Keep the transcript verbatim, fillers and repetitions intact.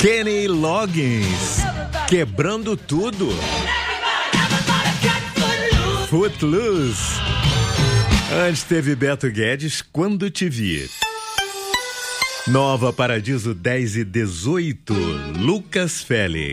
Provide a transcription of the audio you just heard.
Kenny Loggins, Quebrando Tudo. Footloose. Antes teve Beto Guedes, Quando Te Vi. Nova Paradiso dez e dezoito, Lucas Félix.